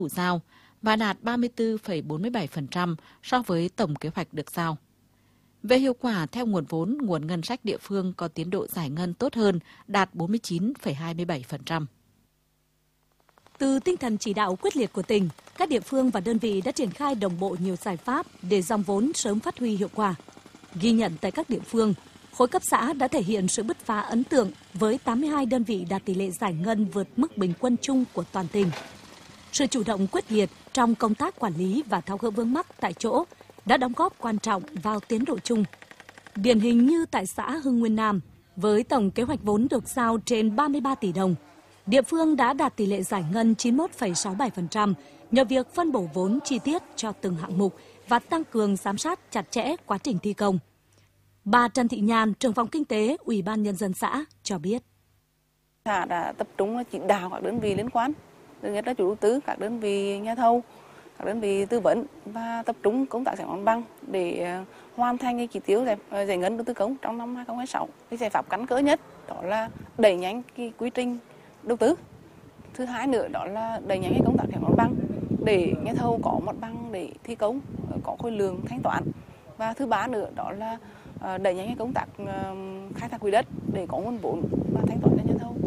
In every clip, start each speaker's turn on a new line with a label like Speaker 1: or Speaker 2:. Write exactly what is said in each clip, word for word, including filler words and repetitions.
Speaker 1: phủ giao và đạt ba mươi tư phẩy bốn mươi bảy phần trăm so với tổng kế hoạch được giao. Về hiệu quả theo nguồn vốn, nguồn ngân sách địa phương có tiến độ giải ngân tốt hơn, đạt bốn mươi chín phẩy hai mươi bảy phần trăm.
Speaker 2: Từ tinh thần chỉ đạo quyết liệt của tỉnh, các địa phương và đơn vị đã triển khai đồng bộ nhiều giải pháp để dòng vốn sớm phát huy hiệu quả. Ghi nhận tại các địa phương, khối cấp xã đã thể hiện sự bứt phá ấn tượng với tám mươi hai đơn vị đạt tỷ lệ giải ngân vượt mức bình quân chung của toàn tỉnh. Sự chủ động quyết liệt trong công tác quản lý và tháo gỡ vướng mắc tại chỗ đã đóng góp quan trọng vào tiến độ chung. Điển hình như tại xã Hưng Nguyên Nam, với tổng kế hoạch vốn được giao trên ba mươi ba tỷ đồng, địa phương đã đạt tỷ lệ giải ngân chín mươi mốt phẩy sáu mươi bảy phần trăm nhờ việc phân bổ vốn chi tiết cho từng hạng mục và tăng cường giám sát chặt chẽ quá trình thi công. Bà Trần Thị Nhàn, trưởng phòng kinh tế, Ủy ban Nhân dân xã cho biết.
Speaker 3: Xã đã tập trung chỉ đạo các đơn vị liên quan, thứ nhất là chủ đầu tư, các đơn vị nhà thầu, các đơn vị tư vấn và tập trung công tác giải phóng mặt bằng để hoàn thành cái chỉ tiêu giải ngân đầu tư công trong năm hai không hai sáu. Cái giải pháp căn cơ nhất đó là đẩy nhanh cái quy trình đầu tư. Thứ hai nữa đó là đẩy nhanh cái công tác giải phóng mặt bằng để nhà thầu có mặt bằng để thi công, có khối lượng thanh toán. Và thứ ba nữa đó là đẩy nhanh cái công tác khai thác quỹ đất để có nguồn vốn và thanh toán cho nhà thầu.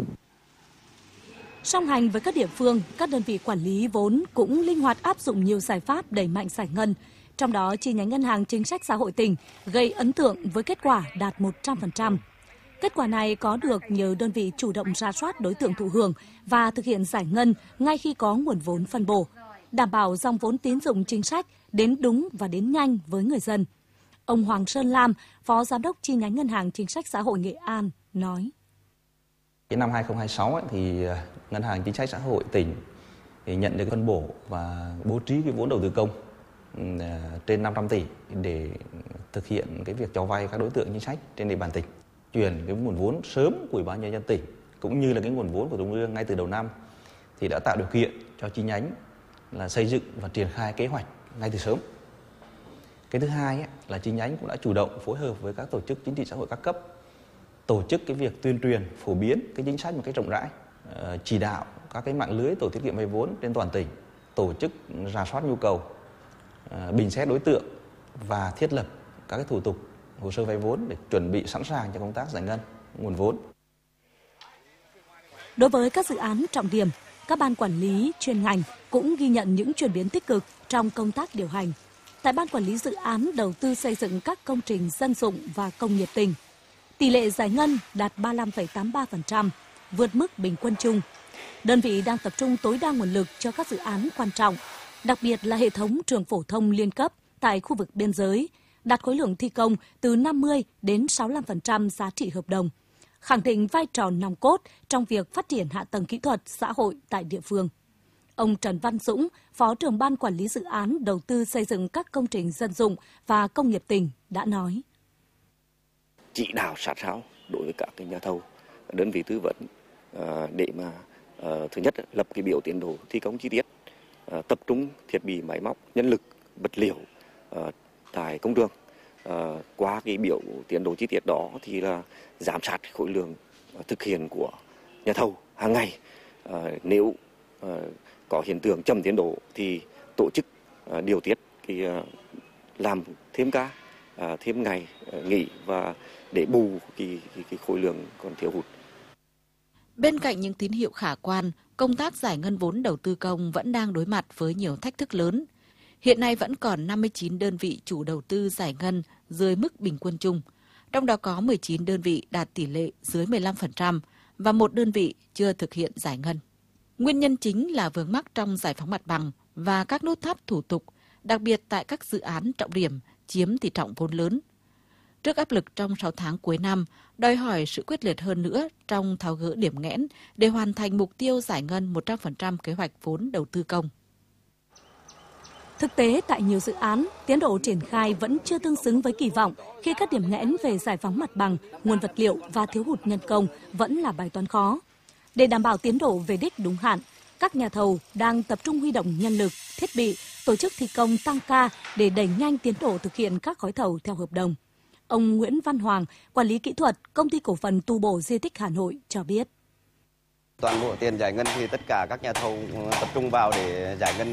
Speaker 2: Song hành với các địa phương, các đơn vị quản lý vốn cũng linh hoạt áp dụng nhiều giải pháp đẩy mạnh giải ngân. Trong đó, chi nhánh Ngân hàng Chính sách Xã hội tỉnh gây ấn tượng với kết quả đạt một trăm phần trăm. Kết quả này có được nhờ đơn vị chủ động rà soát đối tượng thụ hưởng và thực hiện giải ngân ngay khi có nguồn vốn phân bổ, đảm bảo dòng vốn tín dụng chính sách đến đúng và đến nhanh với người dân. Ông Hoàng Sơn Lam, Phó Giám đốc chi nhánh Ngân hàng Chính sách Xã hội Nghệ An nói.
Speaker 4: Cái năm hai không hai sáu ấy, thì Ngân hàng Chính sách Xã hội tỉnh thì nhận được phân bổ và bố trí cái vốn đầu tư công trên năm trăm tỷ để thực hiện cái việc cho vay các đối tượng chính sách trên địa bàn tỉnh. Chuyển cái nguồn vốn sớm của Ủy ban Nhân dân tỉnh cũng như là cái nguồn vốn của Trung ương ngay từ đầu năm thì đã tạo điều kiện cho chi nhánh là xây dựng và triển khai kế hoạch ngay từ sớm. Cái thứ hai ấy, là chi nhánh cũng đã chủ động phối hợp với các tổ chức chính trị xã hội các cấp tổ chức cái việc tuyên truyền phổ biến cái chính sách một cách rộng rãi, chỉ đạo các cái mạng lưới tổ tiết kiệm vay vốn trên toàn tỉnh tổ chức rà soát nhu cầu, bình xét đối tượng và thiết lập các cái thủ tục hồ sơ vay vốn để chuẩn bị sẵn sàng cho công tác giải ngân nguồn vốn.
Speaker 2: Đối với các dự án trọng điểm, các ban quản lý chuyên ngành cũng ghi nhận những chuyển biến tích cực trong công tác điều hành. Tại Ban Quản lý Dự án Đầu tư xây dựng các công trình dân dụng và công nghiệp tỉnh, tỷ lệ giải ngân đạt ba mươi lăm phẩy tám mươi ba phần trăm, vượt mức bình quân chung. Đơn vị đang tập trung tối đa nguồn lực cho các dự án quan trọng, đặc biệt là hệ thống trường phổ thông liên cấp tại khu vực biên giới, đạt khối lượng thi công từ năm mươi đến sáu mươi lăm phần trăm giá trị hợp đồng, khẳng định vai trò nòng cốt trong việc phát triển hạ tầng kỹ thuật xã hội tại địa phương. Ông Trần Văn Dũng, Phó trưởng Ban Quản lý Dự án Đầu tư xây dựng các công trình dân dụng và công nghiệp tỉnh đã nói.
Speaker 5: Chỉ đạo sát sao đối với các cái nhà thầu, đơn vị tư vấn để mà thứ nhất lập cái biểu tiến độ thi công chi tiết, tập trung thiết bị máy móc, nhân lực, vật liệu tại công trường. Qua cái biểu tiến độ chi tiết đó thì là giám sát khối lượng thực hiện của nhà thầu hàng ngày. Nếu có hiện tượng chậm tiến độ thì tổ chức điều tiết cái làm thêm ca, thêm ngày nghỉ và để bù cái, cái, cái khối lượng còn thiếu hụt.
Speaker 1: Bên cạnh những tín hiệu khả quan, công tác giải ngân vốn đầu tư công vẫn đang đối mặt với nhiều thách thức lớn. Hiện nay vẫn còn năm mươi chín đơn vị chủ đầu tư giải ngân dưới mức bình quân chung, trong đó có mười chín đơn vị đạt tỷ lệ dưới mười lăm phần trăm và một đơn vị chưa thực hiện giải ngân. Nguyên nhân chính là vướng mắc trong giải phóng mặt bằng và các nút thắt thủ tục, đặc biệt tại các dự án trọng điểm chiếm tỷ trọng vốn lớn. Trước áp lực trong sáu tháng cuối năm, đòi hỏi sự quyết liệt hơn nữa trong tháo gỡ điểm nghẽn để hoàn thành mục tiêu giải ngân một trăm phần trăm kế hoạch vốn đầu tư công.
Speaker 2: Thực tế, tại nhiều dự án, tiến độ triển khai vẫn chưa tương xứng với kỳ vọng khi các điểm nghẽn về giải phóng mặt bằng, nguồn vật liệu và thiếu hụt nhân công vẫn là bài toán khó. Để đảm bảo tiến độ về đích đúng hạn, các nhà thầu đang tập trung huy động nhân lực, thiết bị, tổ chức thi công tăng ca để đẩy nhanh tiến độ thực hiện các gói thầu theo hợp đồng. Ông Nguyễn Văn Hoàng, quản lý kỹ thuật, Công ty Cổ phần Tu bổ Di tích Hà Nội cho biết.
Speaker 6: Toàn bộ tiền giải ngân thì tất cả các nhà thầu tập trung vào để giải ngân